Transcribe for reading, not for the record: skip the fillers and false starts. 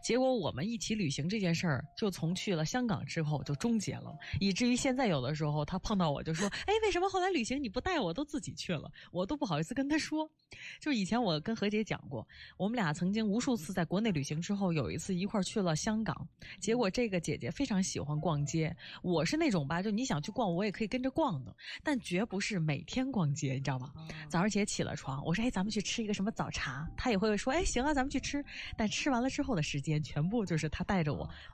结果我们一起旅行这件事儿，就从去了香港之后就终结了，以至于现在有的时候他碰到我就说，哎，为什么后来旅行你不带我，都自己去了，我都不好意思跟他说。就是以前我跟何姐讲过，我们俩曾经无数次在国内旅行之后，有一次一块儿去了香港，结果这个姐姐非常喜欢逛街，我是那种吧，就你想去逛我也可以跟着逛的，但绝不是每天逛街，你知道吗？早上起来起了床，我说哎，咱们去吃一个什么早茶，她也会说哎行啊，咱们去吃，但吃完了之后的时间全部就是她带着我